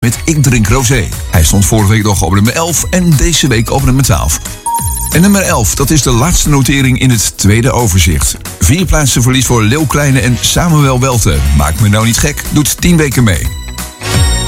met Ik Drink Rosé. Hij stond vorige week nog op nummer 11 en deze week op nummer 12. En nummer 11, dat is de laatste notering in het tweede overzicht. 4 plaatsen verlies voor Leeuw Kleine en Samuel Welte. Maak me nou niet gek, doet 10 weken mee.